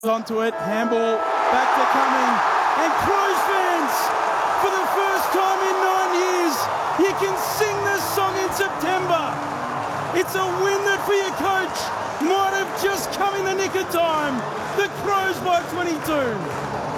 Onto it, handball back to Cumming, and Crows fans, for the first time in 9 years, you can sing this song in September. It's a win that for your coach might have just come in the nick of time. The Crows by 22.